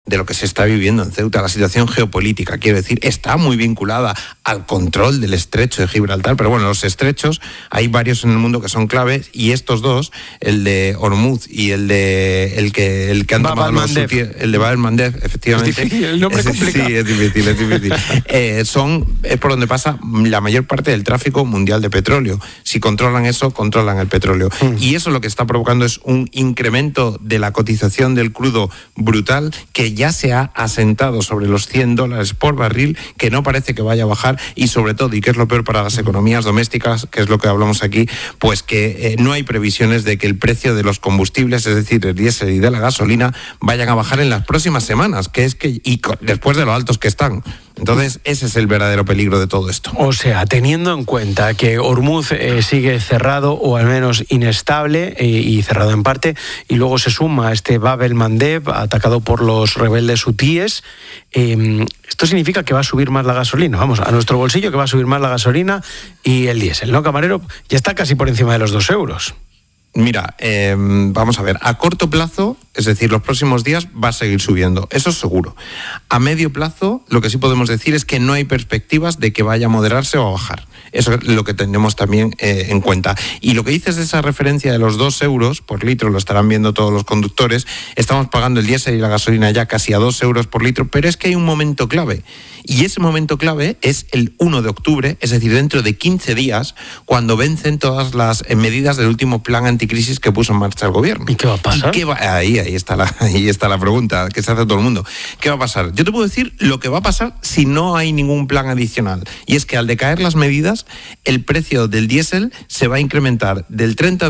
de lo que se está viviendo en Ceuta. La situación geopolítica, quiero decir, está muy vinculada al control del estrecho de Gibraltar, pero bueno, los estrechos, hay varios en el mundo que son claves, y estos dos, el de Hormuz y el que han tomado el de Bab el-Mandeb, efectivamente. Es difícil, el nombre complica. Sí, es difícil. Es por donde pasa la mayor parte del tráfico mundial de petróleo. Si controlan eso, controlan el petróleo. Y eso lo que está provocando es un incremento de la cotización del crudo brutal, que ya se ha asentado sobre los $100 por barril, que no parece que vaya a bajar, y sobre todo, y que es lo peor para las economías domésticas, que es lo que hablamos aquí, pues que no hay previsiones de que el precio de los combustibles, es decir, el diésel y de la gasolina, vayan a bajar en las próximas semanas, después de lo altos que están. Entonces, ese es el verdadero peligro de todo esto. O sea, teniendo en cuenta que Hormuz sigue cerrado, o al menos inestable, y cerrado en parte, y luego se suma este Bab el-Mandeb atacado por los rebeldes hutíes, esto significa que va a subir más la gasolina. Vamos, a nuestro bolsillo que va a subir más la gasolina y el diésel, ¿no, camarero? Ya está casi por encima de los 2 euros. Mira, vamos a ver, a corto plazo, es decir, los próximos días va a seguir subiendo, eso es seguro. A medio plazo, lo que sí podemos decir es que no hay perspectivas de que vaya a moderarse o a bajar. Eso es lo que tenemos también en cuenta. Y lo que dices de esa referencia de los 2 euros por litro, lo estarán viendo todos los conductores, estamos pagando el diésel y la gasolina ya casi a 2 euros por litro, pero es que hay un momento clave. Y ese momento clave es el 1 de octubre, es decir, dentro de 15 días, cuando vencen todas las medidas del último plan anticrisis que puso en marcha el gobierno. ¿Y qué va a pasar? Ahí está la pregunta que se hace todo el mundo. ¿Qué va a pasar? Yo te puedo decir lo que va a pasar si no hay ningún plan adicional. Y es que al decaer las medidas, el precio del diésel se va a incrementar del 30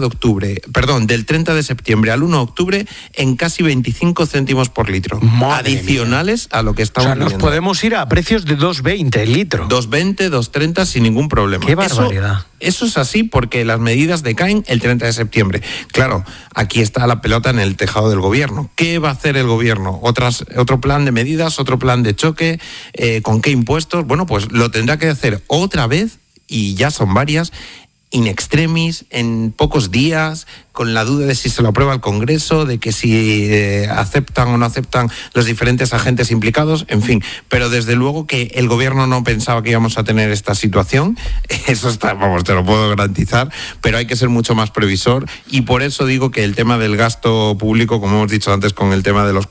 de septiembre al 1 de octubre en casi 25 céntimos por litro. Madre adicionales mía. A lo que estamos viendo. Nos podemos ir a precios de 2,20 el litro. 2,20, 2,30 sin ningún problema. ¡Qué barbaridad! Eso es así porque las medidas decaen el 30 de septiembre. Claro, aquí está la pelota en el tejado del gobierno. ¿Qué va a hacer el gobierno? ¿Otro plan de medidas? ¿Otro plan de choque? ¿Con qué impuestos? Bueno, pues lo tendrá que hacer otra vez, y ya son varias, in extremis, en pocos días, con la duda de si se lo aprueba el Congreso, de que si aceptan o no aceptan los diferentes agentes implicados, en fin. Pero desde luego que el gobierno no pensaba que íbamos a tener esta situación, eso está, vamos, te lo puedo garantizar, pero hay que ser mucho más previsor, y por eso digo que el tema del gasto público, como hemos dicho antes con el tema de los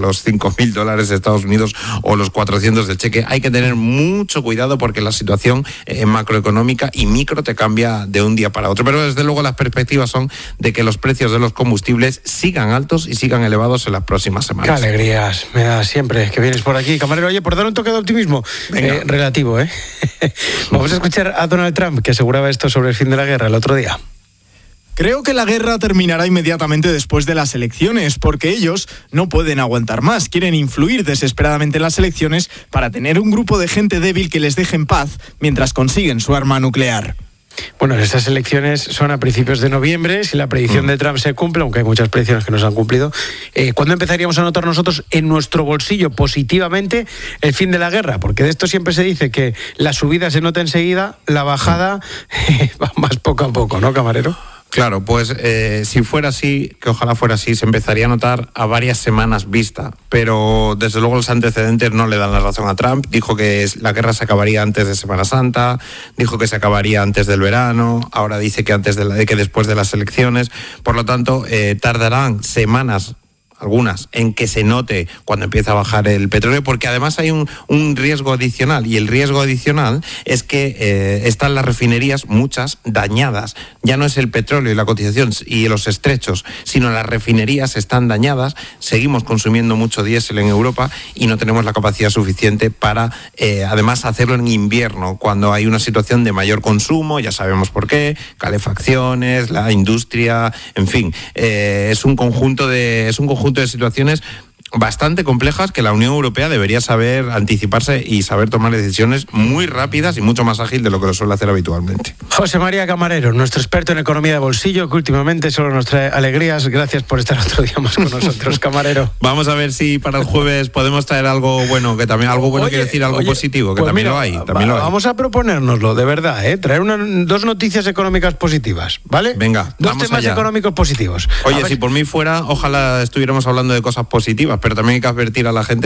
$5.000 de Estados Unidos o los 400 del cheque, hay que tener mucho cuidado porque la situación macroeconómica y micro te cambia de un día para otro. Pero desde luego las perspectivas son de que los precios de los combustibles sigan altos y sigan elevados en las próximas semanas. Qué alegrías me da siempre que vienes por aquí, camarero. Oye, por dar un toque de optimismo relativo, Vamos a escuchar a Donald Trump, que aseguraba esto sobre el fin de la guerra el otro día. Creo que la guerra terminará inmediatamente después de las elecciones, porque ellos no pueden aguantar más. Quieren influir desesperadamente en las elecciones para tener un grupo de gente débil que les deje en paz mientras consiguen su arma nuclear. Bueno, estas elecciones son a principios de noviembre. Si la predicción de Trump se cumple, aunque hay muchas predicciones que no se han cumplido, ¿cuándo empezaríamos a notar nosotros en nuestro bolsillo positivamente el fin de la guerra? Porque de esto siempre se dice que la subida se nota enseguida, la bajada va más poco a poco, ¿no, camarero? Claro, pues si fuera así, que ojalá fuera así, se empezaría a notar a varias semanas vista, pero desde luego los antecedentes no le dan la razón a Trump. Dijo que la guerra se acabaría antes de Semana Santa, dijo que se acabaría antes del verano, ahora dice que que después de las elecciones. Por lo tanto, tardarán semanas, algunas, en que se note cuando empieza a bajar el petróleo, porque además hay un riesgo adicional, y el riesgo adicional es que están las refinerías, muchas, dañadas. Ya no es el petróleo y la cotización y los estrechos, sino las refinerías están dañadas. Seguimos consumiendo mucho diésel en Europa y no tenemos la capacidad suficiente para, además, hacerlo en invierno, cuando hay una situación de mayor consumo, ya sabemos por qué, calefacciones, la industria, en fin, es un conjunto de situaciones bastante complejas que la Unión Europea debería saber anticiparse y saber tomar decisiones muy rápidas y mucho más ágil de lo que lo suele hacer habitualmente. José María Camarero, nuestro experto en economía de bolsillo, que últimamente solo nos trae alegrías. Gracias por estar otro día más con nosotros, camarero. Vamos a ver si para el jueves podemos traer algo bueno, que también algo bueno quiere decir algo positivo, que pues también, mira, lo hay. Vamos a proponérnoslo, de verdad, traer dos noticias económicas positivas, ¿vale? Venga, dos temas allá. Económicos positivos. Oye, si por mí fuera, ojalá estuviéramos hablando de cosas positivas, pero también hay que advertir a la gente